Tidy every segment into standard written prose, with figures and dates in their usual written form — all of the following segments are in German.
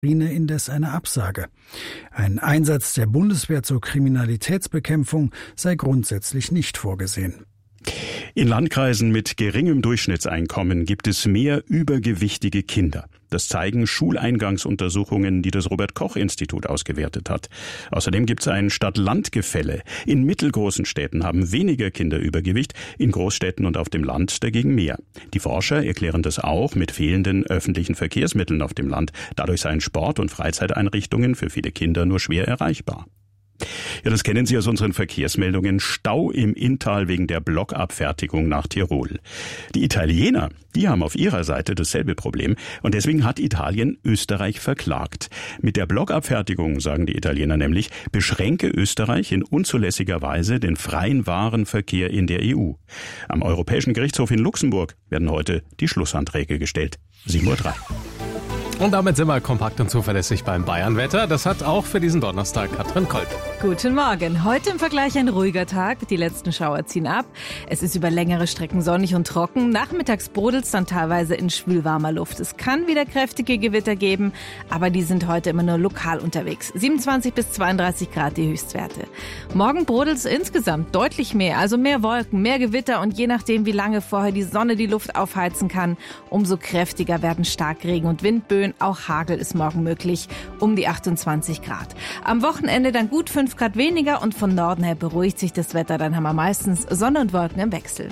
Marine indes eine Absage. Ein Einsatz der Bundeswehr zur Kriminalitätsbekämpfung sei grundsätzlich nicht vorgesehen. In Landkreisen mit geringem Durchschnittseinkommen gibt es mehr übergewichtige Kinder. Das zeigen Schuleingangsuntersuchungen, die das Robert-Koch-Institut ausgewertet hat. Außerdem gibt es ein Stadt-Land-Gefälle. In mittelgroßen Städten haben weniger Kinder Übergewicht, in Großstädten und auf dem Land dagegen mehr. Die Forscher erklären das auch mit fehlenden öffentlichen Verkehrsmitteln auf dem Land. Dadurch seien Sport- und Freizeiteinrichtungen für viele Kinder nur schwer erreichbar. Ja, das kennen Sie aus unseren Verkehrsmeldungen. Stau im Inntal wegen der Blockabfertigung nach Tirol. Die Italiener, die haben auf ihrer Seite dasselbe Problem und deswegen hat Italien Österreich verklagt. Mit der Blockabfertigung, sagen die Italiener nämlich, beschränke Österreich in unzulässiger Weise den freien Warenverkehr in der EU. Am Europäischen Gerichtshof in Luxemburg werden heute die Schlussanträge gestellt. 7:03 Uhr. Und damit sind wir kompakt und zuverlässig beim Bayern-Wetter. Das hat auch für diesen Donnerstag Katrin Kolb. Guten Morgen. Heute im Vergleich ein ruhiger Tag. Die letzten Schauer ziehen ab. Es ist über längere Strecken sonnig und trocken. Nachmittags brodelt es dann teilweise in schwülwarmer Luft. Es kann wieder kräftige Gewitter geben, aber die sind heute immer nur lokal unterwegs. 27 bis 32 Grad die Höchstwerte. Morgen brodelt es insgesamt deutlich mehr, also mehr Wolken, mehr Gewitter und je nachdem, wie lange vorher die Sonne die Luft aufheizen kann, umso kräftiger werden Starkregen und Windböen. Auch Hagel ist morgen möglich, um die 28 Grad. Am Wochenende dann gut 5 Grad weniger und von Norden her beruhigt sich das Wetter. Dann haben wir meistens Sonne und Wolken im Wechsel.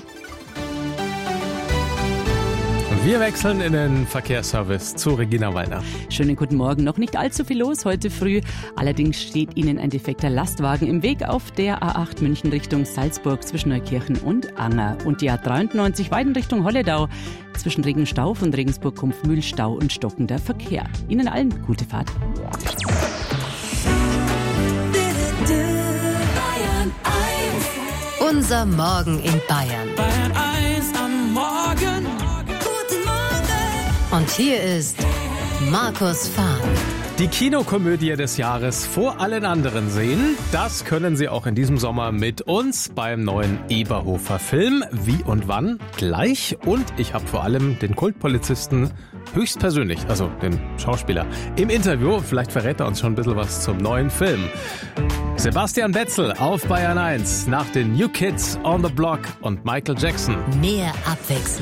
Wir wechseln in den Verkehrsservice zu Regina Wallner. Schönen guten Morgen. Noch nicht allzu viel los heute früh. Allerdings steht Ihnen ein defekter Lastwagen im Weg auf der A8 München Richtung Salzburg zwischen Neukirchen und Anger. Und die A93 Weiden Richtung Holledau zwischen Regenstauf und Regensburg-Kumpfmühl Stau und stockender Verkehr. Ihnen allen gute Fahrt. Unser Morgen in Bayern. Bayern 1 am Morgen. Guten Morgen. Und hier ist Markus Fahn. Die Kinokomödie des Jahres vor allen anderen sehen, das können Sie auch in diesem Sommer mit uns beim neuen Eberhofer Film. Wie und wann? Gleich. Und ich habe vor allem den Kultpolizisten höchstpersönlich, also den Schauspieler, im Interview. Vielleicht verrät er uns schon ein bisschen was zum neuen Film. Sebastian Betzel auf Bayern 1 nach den New Kids on the Block und Michael Jackson. Mehr Abwechslung.